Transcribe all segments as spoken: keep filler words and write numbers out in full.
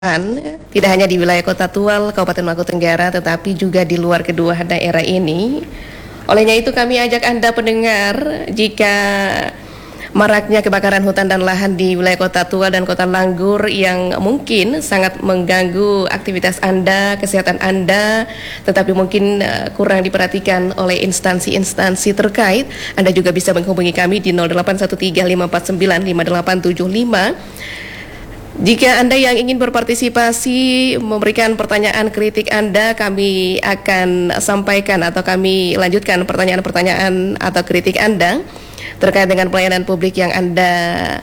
Tidak hanya di wilayah Kota Tual, Kabupaten Maluku Tenggara, tetapi juga di luar kedua daerah ini. Olehnya itu kami ajak Anda pendengar, jika maraknya kebakaran hutan dan lahan di wilayah Kota Tual dan Kota Langgur yang mungkin sangat mengganggu aktivitas Anda, kesehatan Anda, tetapi mungkin uh, kurang diperhatikan oleh instansi-instansi terkait, Anda juga bisa menghubungi kami di nol delapan satu tiga lima empat sembilan lima delapan tujuh lima. Jika Anda yang ingin berpartisipasi, memberikan pertanyaan kritik Anda, kami akan sampaikan atau kami lanjutkan pertanyaan-pertanyaan atau kritik Anda terkait dengan pelayanan publik yang Anda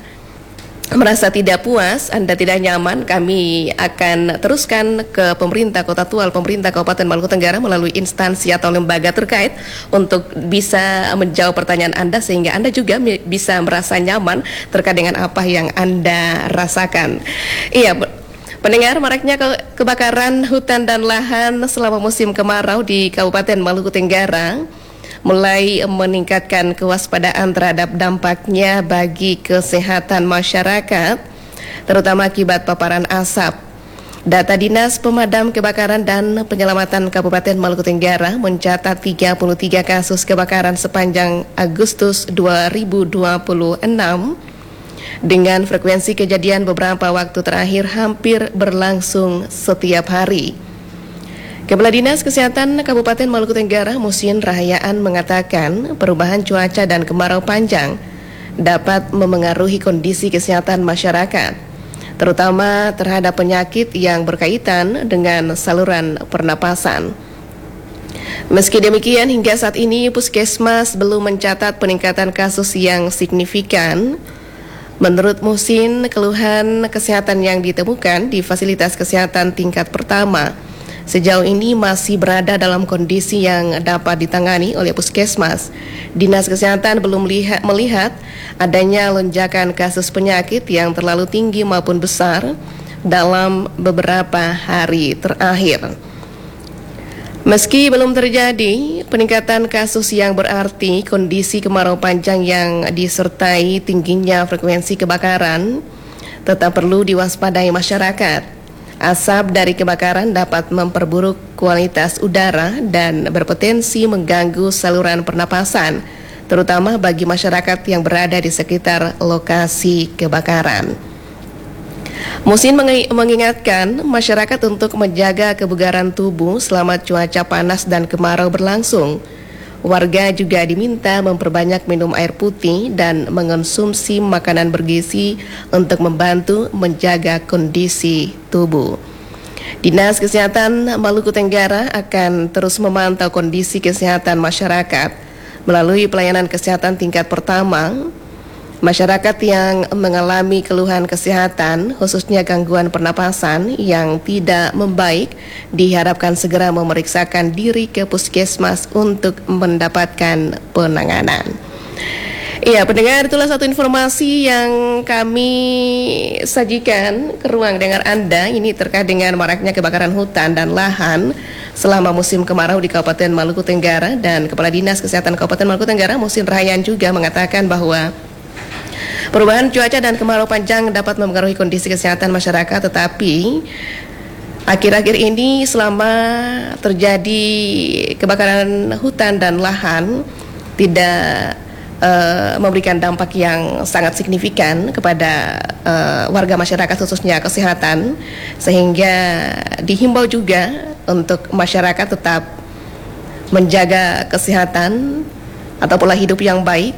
merasa tidak puas, Anda tidak nyaman. Kami akan teruskan ke pemerintah Kota Tual, pemerintah Kabupaten Maluku Tenggara melalui instansi atau lembaga terkait untuk bisa menjawab pertanyaan Anda sehingga Anda juga bisa merasa nyaman terkait dengan apa yang Anda rasakan. Iya, pendengar, maraknya ke kebakaran hutan dan lahan selama musim kemarau di Kabupaten Maluku Tenggara mulai meningkatkan kewaspadaan terhadap dampaknya bagi kesehatan masyarakat, terutama akibat paparan asap. Data Dinas Pemadam Kebakaran dan Penyelamatan Kabupaten Maluku Tenggara mencatat tiga puluh tiga kasus kebakaran sepanjang Agustus dua ribu dua puluh enam, dengan frekuensi kejadian beberapa waktu terakhir hampir berlangsung setiap hari. Kepala Dinas Kesehatan Kabupaten Maluku Tenggara, Musin Rahayaan, mengatakan perubahan cuaca dan kemarau panjang dapat memengaruhi kondisi kesehatan masyarakat, terutama terhadap penyakit yang berkaitan dengan saluran pernapasan. Meski demikian, hingga saat ini Puskesmas belum mencatat peningkatan kasus yang signifikan. Menurut Musin, keluhan kesehatan yang ditemukan di fasilitas kesehatan tingkat pertama sejauh ini masih berada dalam kondisi yang dapat ditangani oleh Puskesmas. Dinas Kesehatan belum lihat, melihat adanya lonjakan kasus penyakit yang terlalu tinggi maupun besar dalam beberapa hari terakhir. Meski belum terjadi peningkatan kasus yang berarti, kondisi kemarau panjang yang disertai tingginya frekuensi kebakaran tetap perlu diwaspadai masyarakat. Asap dari kebakaran dapat memperburuk kualitas udara dan berpotensi mengganggu saluran pernapasan, terutama bagi masyarakat yang berada di sekitar lokasi kebakaran. Musin mengingatkan masyarakat untuk menjaga kebugaran tubuh selama cuaca panas dan kemarau berlangsung. Warga juga diminta memperbanyak minum air putih dan mengonsumsi makanan bergizi untuk membantu menjaga kondisi tubuh. Dinas Kesehatan Maluku Tenggara akan terus memantau kondisi kesehatan masyarakat melalui pelayanan kesehatan tingkat pertama. Masyarakat yang mengalami keluhan kesehatan, khususnya gangguan pernapasan yang tidak membaik, diharapkan segera memeriksakan diri ke Puskesmas untuk mendapatkan penanganan. Iya, pendengar, itulah satu informasi yang kami sajikan ke ruang dengar Anda. Ini terkait dengan maraknya kebakaran hutan dan lahan selama musim kemarau di Kabupaten Maluku Tenggara, dan Kepala Dinas Kesehatan Kabupaten Maluku Tenggara, Musin Rahayaan, juga mengatakan bahwa perubahan cuaca dan kemarau panjang dapat mempengaruhi kondisi kesehatan masyarakat, tetapi akhir-akhir ini selama terjadi kebakaran hutan dan lahan tidak uh, memberikan dampak yang sangat signifikan kepada uh, warga masyarakat, khususnya kesehatan, sehingga dihimbau juga untuk masyarakat tetap menjaga kesehatan atau pola hidup yang baik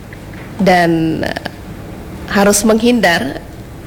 dan harus menghindar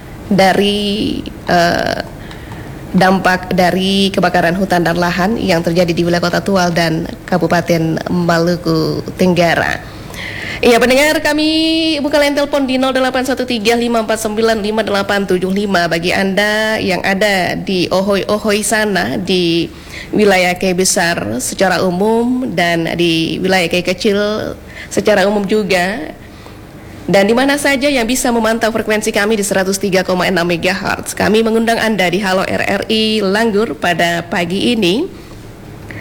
dari uh, dampak dari kebakaran hutan dan lahan yang terjadi di wilayah Kota Tual dan Kabupaten Maluku Tenggara. Iya, pendengar, kami buka line telepon di nol delapan satu tiga lima empat sembilan lima delapan tujuh lima bagi Anda yang ada di Ohoy-Ohoy sana, di wilayah Kei besar secara umum dan di wilayah Kei kecil secara umum juga. Dan di mana saja yang bisa memantau frekuensi kami di seratus tiga koma enam megahertz. Kami mengundang Anda di Halo R R I Langgur pada pagi ini.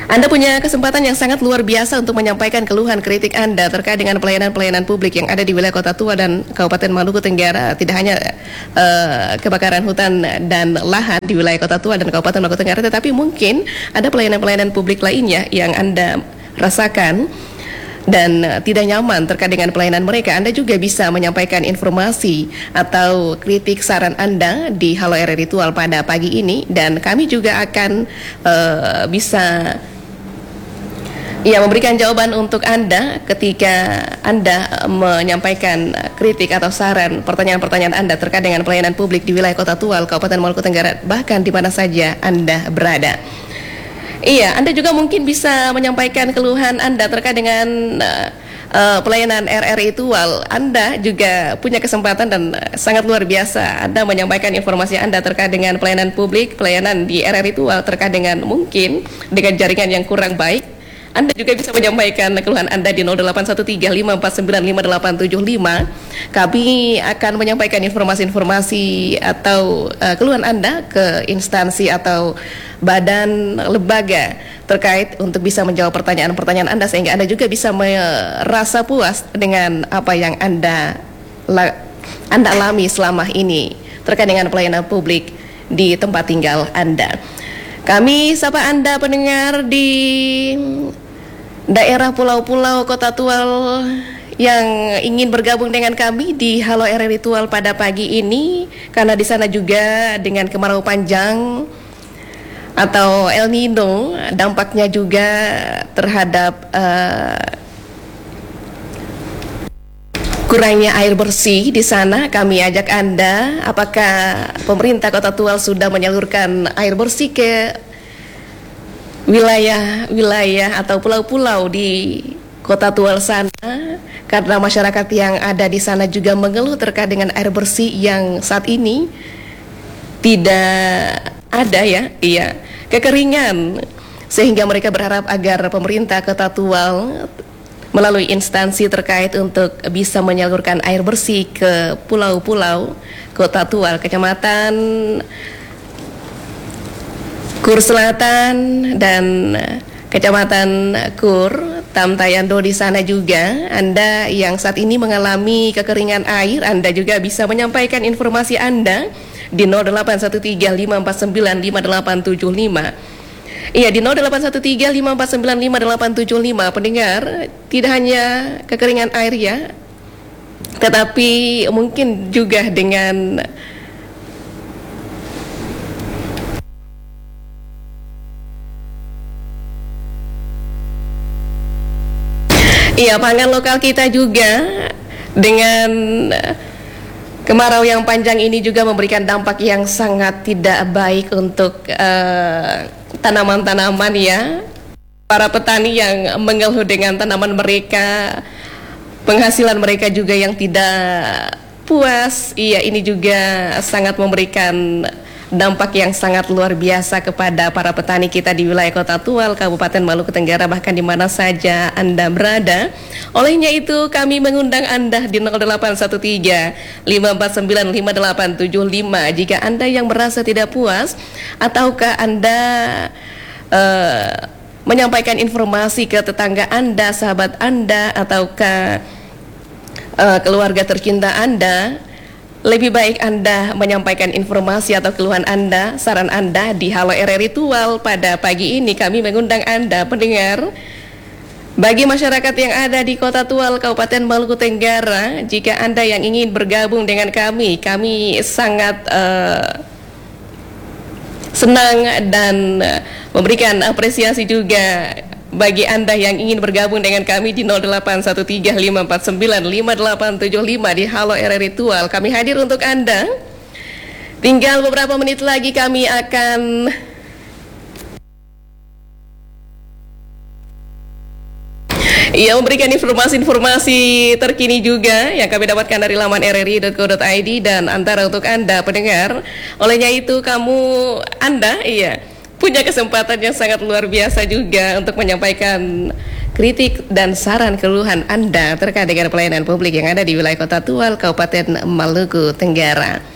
Anda punya kesempatan yang sangat luar biasa untuk menyampaikan keluhan kritik Anda terkait dengan pelayanan-pelayanan publik yang ada di wilayah Kota Tua dan Kabupaten Maluku Tenggara. Tidak hanya uh, kebakaran hutan dan lahan di wilayah Kota Tua dan Kabupaten Maluku Tenggara, tetapi mungkin ada pelayanan-pelayanan publik lainnya yang Anda rasakan dan uh, tidak nyaman terkait dengan pelayanan mereka. Anda juga bisa menyampaikan informasi atau kritik saran Anda di Halo R R I Tual pada pagi ini, dan kami juga akan uh, bisa ya memberikan jawaban untuk Anda ketika Anda menyampaikan kritik atau saran pertanyaan-pertanyaan Anda terkait dengan pelayanan publik di wilayah Kota Tual, Kabupaten Maluku Tenggara, bahkan di mana saja Anda berada. Iya, Anda juga mungkin bisa menyampaikan keluhan Anda terkait dengan uh, uh, pelayanan R R I Tual. Anda juga punya kesempatan dan uh, sangat luar biasa Anda menyampaikan informasi Anda terkait dengan pelayanan publik, pelayanan di R R I Tual terkait dengan mungkin dengan jaringan yang kurang baik. Anda juga bisa menyampaikan keluhan Anda di nol delapan satu tiga lima empat sembilan lima delapan tujuh lima. Kami akan menyampaikan informasi-informasi atau uh, keluhan Anda ke instansi atau badan lembaga terkait untuk bisa menjawab pertanyaan-pertanyaan Anda, sehingga Anda juga bisa merasa puas dengan apa yang Anda Anda alami selama ini terkait dengan pelayanan publik di tempat tinggal Anda. Kami sapa Anda pendengar di daerah pulau-pulau Kota Tual yang ingin bergabung dengan kami di Halo R R I Tual pada pagi ini, karena di sana juga dengan kemarau panjang atau El Nino, dampaknya juga terhadap uh, kurangnya air bersih di sana. Kami ajak Anda, apakah pemerintah Kota Tual sudah menyalurkan air bersih ke wilayah-wilayah atau pulau-pulau di Kota Tual sana, karena masyarakat yang ada di sana juga mengeluh terkait dengan air bersih yang saat ini tidak ada ya, iya, kekeringan, sehingga mereka berharap agar pemerintah Kota Tual melalui instansi terkait untuk bisa menyalurkan air bersih ke pulau-pulau Kota Tual, Kecamatan Kur Selatan dan Kecamatan Kur, Tamtayando. Di sana juga Anda yang saat ini mengalami kekeringan air, Anda juga bisa menyampaikan informasi Anda di nol delapan satu tiga lima empat sembilan lima delapan tujuh lima. Iya, di nol delapan satu tiga lima empat sembilan lima delapan tujuh lima. Pendengar, tidak hanya kekeringan air ya, tetapi mungkin juga dengan iya, pangan lokal kita juga dengan kemarau yang panjang ini juga memberikan dampak yang sangat tidak baik untuk uh, tanaman-tanaman ya. Para petani yang mengeluh dengan tanaman mereka, penghasilan mereka juga yang tidak puas. Iya, ini juga sangat memberikan dampak yang sangat luar biasa kepada para petani kita di wilayah Kota Tual, Kabupaten Maluku Tenggara, bahkan di mana saja Anda berada. Olehnya itu kami mengundang Anda di nol delapan satu tiga lima empat sembilan lima delapan tujuh lima jika Anda yang merasa tidak puas ataukah Anda uh, menyampaikan informasi ke tetangga Anda, sahabat Anda, ataukah uh, keluarga tercinta Anda. Lebih baik Anda menyampaikan informasi atau keluhan Anda, saran Anda di Halo R R I Tual pada pagi ini. Kami mengundang Anda pendengar, bagi masyarakat yang ada di Kota Tual, Kabupaten Maluku Tenggara, jika Anda yang ingin bergabung dengan kami, kami sangat uh, senang dan uh, memberikan apresiasi juga bagi Anda yang ingin bergabung dengan kami di nol delapan satu tiga lima empat sembilan lima delapan tujuh lima di Halo R R I Tual. Kami hadir untuk Anda. Tinggal beberapa menit lagi kami akan Ia memberikan informasi-informasi terkini juga yang kami dapatkan dari laman r r i dot co dot i d dan antara untuk Anda pendengar. Olehnya itu kamu Anda iya punya kesempatan yang sangat luar biasa juga untuk menyampaikan kritik dan saran keluhan Anda terkait dengan pelayanan publik yang ada di wilayah Kota Tual, Kabupaten Maluku Tenggara.